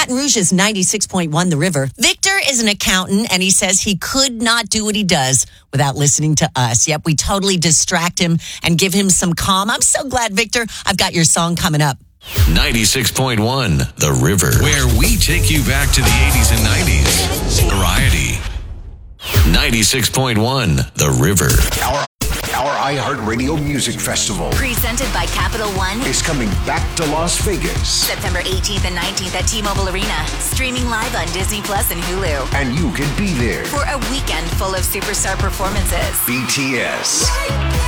Baton Rouge is 96.1 The River. Victor is an accountant, and he says he could not do what he does without listening to us. Yep, we totally distract him and give him some calm. I'm so glad, Victor. I've got your song coming up. 96.1 The River, where we take you back to the 80s and 90s. Variety. 96.1 The River. Our iHeartRadio Music Festival, presented by Capital One, is coming back to Las Vegas. September 18th and 19th at T-Mobile Arena. Streaming live on Disney Plus and Hulu. And you can be there For a weekend full of superstar performances. BTS,